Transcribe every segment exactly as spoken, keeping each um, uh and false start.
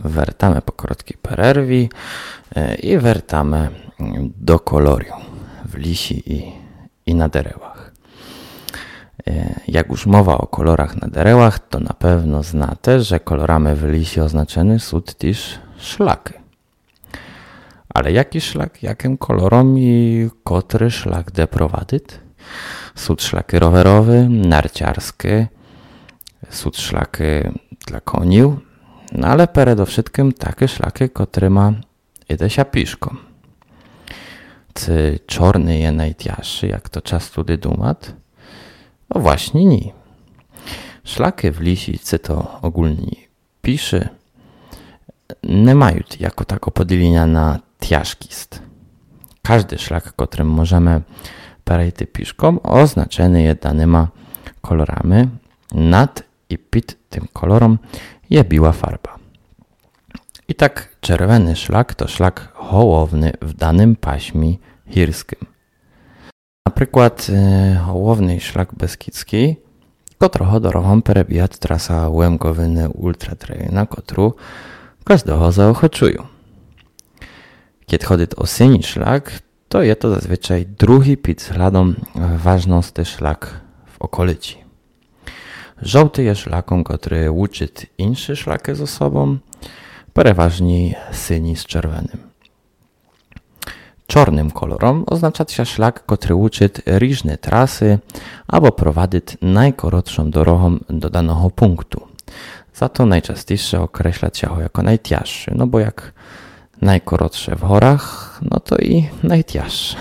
Wертamy po krótkiej przerwie i wертamy do kolorium w lisi i, i na derewach. Jak już mowa o kolorach na derewach, to na pewno znacie, że kolorami w lisi oznaczone są też szlaki. Ale jaki szlak, jakim kolorom i który szlak de prowadzić? Są szlaki rowerowe, narciarskie, są szlaki dla koni, no ale przede wszystkim takie szlaki, które ma idę się piszką. Czy czarny je najcięższy, jak to czas tudy dumać? No właśnie nie. Szlaki w lisi, czy to ogólnie piszy, nie mają jako tako podzielenia na ciężkist. Każdy szlak, którym możemy przejść piszką, oznaczony jest danymi kolorami. Nad i pod tym kolorom je biła farba. I tak czerwony szlak to szlak hołowny w danym paśmie górskim. Na przykład e, hołowny szlak beskidzki, to trochę drogą przebija trasa Łemgowyny Ultra Trail, na którą każdego zaochocują. Kiedy chodzi o syni szlak, to jest to zazwyczaj drugi pod śladą ważny szlak w okolicy. Żółty jest szlakom, który łączy inne szlaki ze sobą, przeważnie syni z czerwonym. Czarnym kolorom oznacza się szlak, który łączy różne trasy albo prowadzi najkrótszą drogą do danego punktu. Za to najczęściej określa się go jako najcięższy, no bo jak najkrótsze w górach, no to i najcięższe.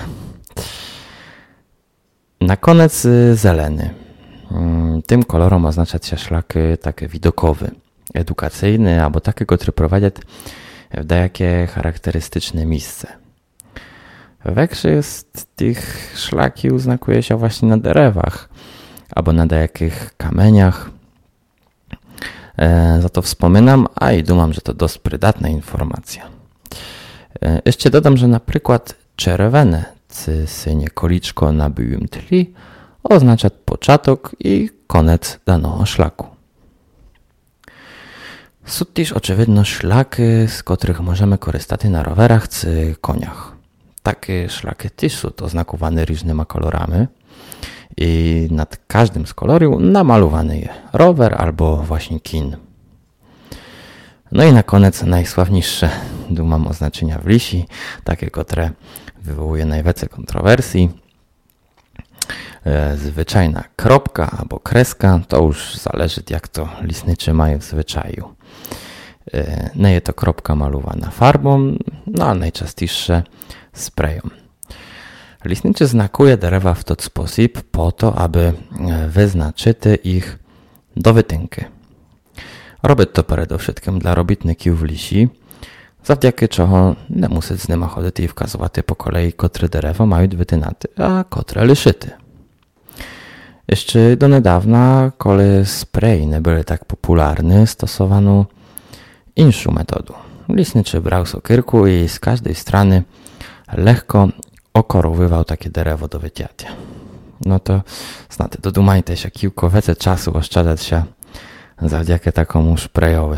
Na koniec zielony. Tym kolorom oznacza się szlak taki widokowy, edukacyjny albo taki, który prowadzi w jakie charakterystyczne miejsce. Większość tych szlaki oznakuje się właśnie na derewach albo na jakich kamieniach. E, za to wspominam, a i dumam, że to dość przydatna informacja. E, jeszcze dodam, że na przykład czerwone czy synie koliczko na białym tle oznacza początek i koniec danego szlaku. Są też oczywiście szlaki, z których możemy korzystać na rowerach czy koniach. Takie szlaki też są oznakowane różnymi kolorami i nad każdym z kolorów namalowany jest rower albo właśnie kin. No i na koniec najsławniejsze, dumam, oznaczenia w lisi, takie, które wywołuje najwięcej kontrowersji. E, zwyczajna kropka albo kreska, to już zależy, jak to lisniczy mają w zwyczaju. E, nie jest to kropka malowana farbą, no a najczęstsze sprayem. Lisniczy znakuje derewa w ten sposób po to, aby wyznaczyć ich do wytynki. Robię to przede wszystkim dla robitników w lisi, zawdzięki czego nie muszę z nimi chodzić i wskazywać po kolei, które derewa mają wytynaty, a które liszyty. Jeszcze do niedawna, kiedy spray nie były tak popularne, stosowano inną metodę. Lisniczy brał sokierku i z każdej strony lekko okorowywał takie derewo do wycięcia. No to znaczy, dodumajcie się, kilku więcej czasu oszczędzać się zawdzięki takomu sprayowi.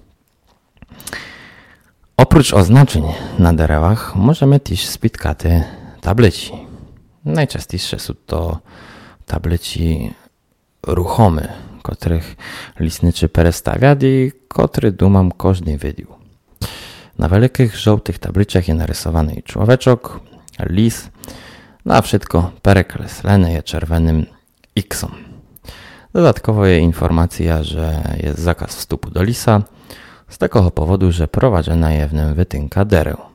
Oprócz oznaczeń na derewach możemy też spotkać tablici. Najczęściejsze są to tablici ruchome, których lisniczy przestawia i które dumam każdy widział. Na wielkich żółtych tablicach jest narysowany człowieczek, lis, no a wszystko przekreślone jest czerwonym X-om. Dodatkowo jest informacja, że jest zakaz wstupu do lisa, z tego powodu, że prowadzona jest w nim wytynka derew.